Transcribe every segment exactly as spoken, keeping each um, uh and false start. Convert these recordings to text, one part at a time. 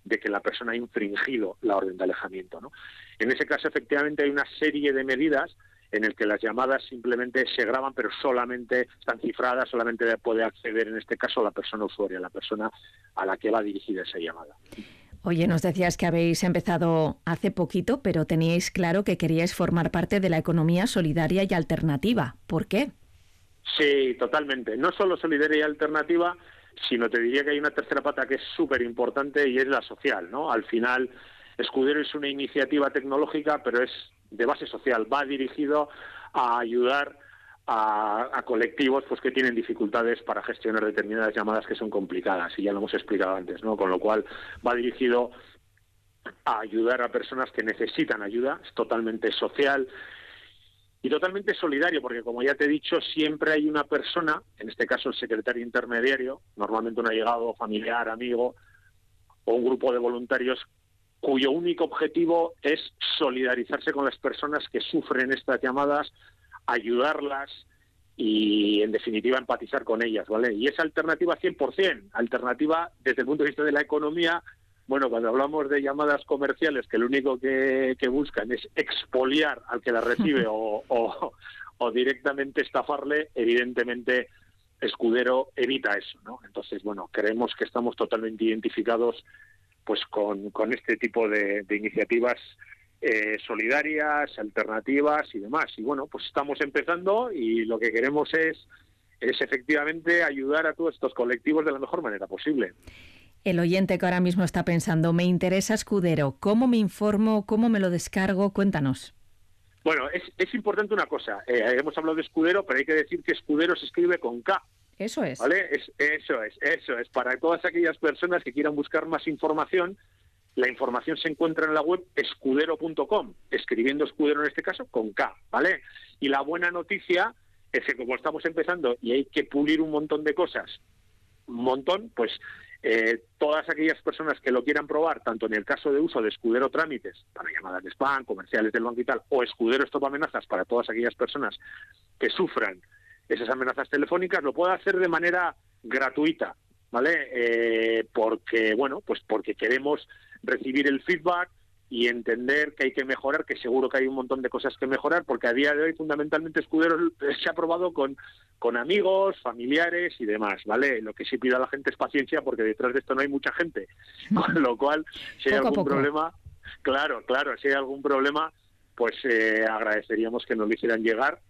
de que la persona ha infringido la orden de alejamiento, ¿no? En ese caso, efectivamente, hay una serie de medidas en el que las llamadas simplemente se graban, pero solamente están cifradas, solamente puede acceder, en este caso, la persona usuaria, la persona a la que va dirigida esa llamada. Oye, nos decías que habéis empezado hace poquito, pero teníais claro que queríais formar parte de la economía solidaria y alternativa. ¿Por qué? Sí, totalmente. No solo solidaria y alternativa, sino te diría que hay una tercera pata que es súper importante y es la social, ¿no? Al final, Escudero es una iniciativa tecnológica, pero es de base social. Va dirigido a ayudar a, a colectivos pues que tienen dificultades para gestionar determinadas llamadas que son complicadas, y ya lo hemos explicado antes, ¿no? Con lo cual va dirigido a ayudar a personas que necesitan ayuda. Es totalmente social y totalmente solidario, porque como ya te he dicho, siempre hay una persona, en este caso el secretario intermediario, normalmente un allegado, familiar, amigo, o un grupo de voluntarios, cuyo único objetivo es solidarizarse con las personas que sufren estas llamadas, ayudarlas y, en definitiva, empatizar con ellas, ¿vale? Y esa alternativa cien por ciento, alternativa desde el punto de vista de la economía. Bueno, cuando hablamos de llamadas comerciales que lo único que, que buscan es expoliar al que la recibe o, o, o directamente estafarle, evidentemente Escudero evita eso, ¿no? Entonces, bueno, creemos que estamos totalmente identificados pues con, con este tipo de, de iniciativas eh, solidarias, alternativas y demás. Y bueno, pues estamos empezando y lo que queremos es, es efectivamente ayudar a todos estos colectivos de la mejor manera posible. El oyente que ahora mismo está pensando, me interesa Escudero, ¿cómo me informo? ¿Cómo me lo descargo? Cuéntanos. Bueno, es, es importante una cosa. Eh, hemos hablado de Escudero, pero hay que decir que Escudero se escribe con K. Eso es. ¿Vale? Es, eso es, eso es. Para todas aquellas personas que quieran buscar más información, la información se encuentra en la web escudero punto com, escribiendo Escudero en este caso con K, ¿vale? Y la buena noticia es que como estamos empezando y hay que pulir un montón de cosas, un montón, pues eh, todas aquellas personas que lo quieran probar, tanto en el caso de uso de Escudero Trámites, para llamadas de spam, comerciales del banco y tal, o Escudero Stop Amenazas para todas aquellas personas que sufran esas amenazas telefónicas, lo puede hacer de manera gratuita, ¿vale? Eh, porque, bueno, pues porque queremos recibir el feedback y entender que hay que mejorar, que seguro que hay un montón de cosas que mejorar, porque a día de hoy fundamentalmente Escudero se ha probado con, con amigos, familiares y demás, ¿vale? Lo que sí pido a la gente es paciencia, porque detrás de esto no hay mucha gente, con lo cual, si hay poco algún poco. problema, claro, claro, si hay algún problema, pues eh, agradeceríamos que nos lo hicieran llegar.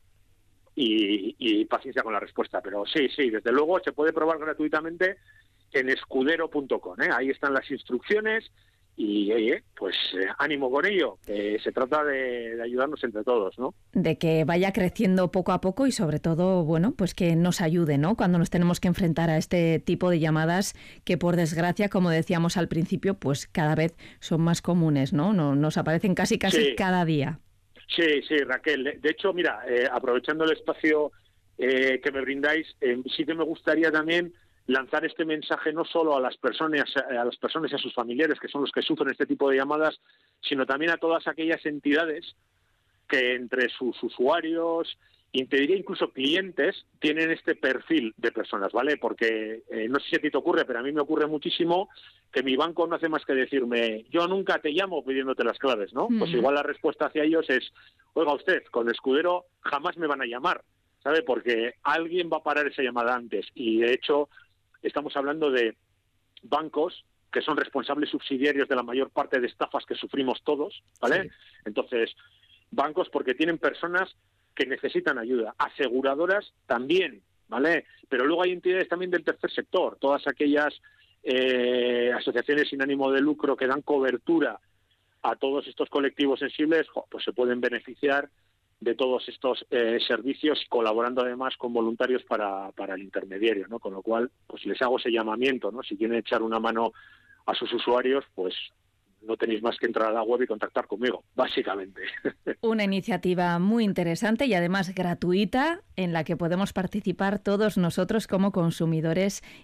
Y, y paciencia con la respuesta, pero sí, sí, desde luego se puede probar gratuitamente en escudero punto com, ¿eh? Ahí están las instrucciones y, oye, pues eh, ánimo con ello, que se trata de, de ayudarnos entre todos, ¿no? De que vaya creciendo poco a poco y sobre todo, bueno, pues que nos ayude, ¿no? Cuando nos tenemos que enfrentar a este tipo de llamadas que, por desgracia, como decíamos al principio, pues cada vez son más comunes, ¿no? No nos aparecen casi casi Sí. cada día. Sí, sí, Raquel. De hecho, mira, eh, aprovechando el espacio eh, que me brindáis, eh, sí que me gustaría también lanzar este mensaje no solo a las personas, a las personas y a sus familiares, que son los que sufren este tipo de llamadas, sino también a todas aquellas entidades que entre sus usuarios, y te diría incluso clientes, tienen este perfil de personas, ¿vale? Porque eh, no sé si a ti te ocurre, pero a mí me ocurre muchísimo que mi banco no hace más que decirme, yo nunca te llamo pidiéndote las claves, ¿no? Mm. Pues igual la respuesta hacia ellos es, oiga usted, con Escudero jamás me van a llamar, ¿sabe? Porque alguien va a parar esa llamada antes. Y de hecho, estamos hablando de bancos que son responsables subsidiarios de la mayor parte de estafas que sufrimos todos, ¿vale? Sí. Entonces, bancos porque tienen personas que necesitan ayuda, aseguradoras también, ¿vale? Pero luego hay entidades también del tercer sector, todas aquellas eh, asociaciones sin ánimo de lucro que dan cobertura a todos estos colectivos sensibles, jo, pues se pueden beneficiar de todos estos eh, servicios, colaborando además con voluntarios para, para el intermediario, ¿no? Con lo cual, pues les hago ese llamamiento, ¿no? Si quieren echar una mano a sus usuarios, pues no tenéis más que entrar a la web y contactar conmigo, básicamente. Una iniciativa muy interesante y además gratuita en la que podemos participar todos nosotros como consumidores